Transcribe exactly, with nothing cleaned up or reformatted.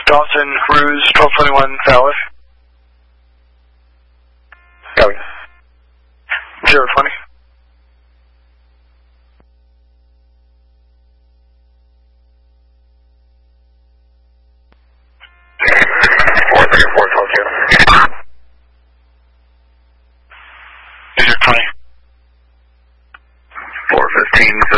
Dawson, Ruse, twelve twenty-one, valid. Copy. zero twenty. four three four, twelve two. zero twenty. four fifteen.